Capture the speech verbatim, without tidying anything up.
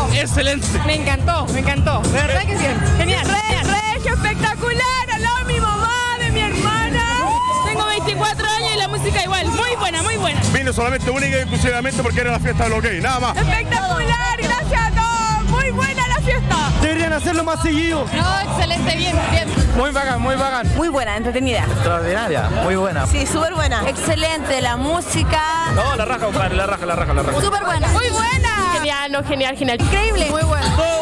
encantó. Excelente. Me encantó, me encantó. De verdad que sí. Genial. Re, regio, espectacular. Al lado de mi mamá, de mi hermana. Tengo veinticuatro años y la música igual. Muy buena, muy buena. Vine solamente única y exclusivamente porque era la fiesta de los gays, nada más. Espectacular, gracias a todos. Muy buena la fiesta. Deberían hacerlo más seguido. No, excelente, bien, bien. Muy bacán, muy bacán. Muy buena, entretenida. Extraordinaria, muy buena. Sí, súper buena. Excelente, la música. No, la raja, compadre, la raja, la raja, la raja. Súper buena. Muy buena. Genial, no, genial, genial. Increíble. Muy buena.